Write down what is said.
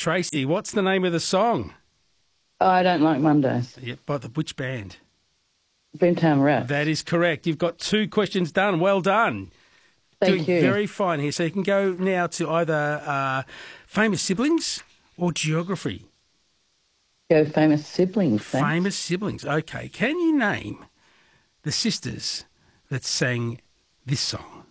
Tracy, what's the name of the song? I Don't Like Mondays. Yeah, by which band? Brimtown Rats. That is correct. You've got 2 questions done. Well done. Thank Doing you. very fine here. So you can go now to either famous siblings or geography. Go famous siblings. Thanks. Famous siblings. Okay. Can you name the sisters that sang this song?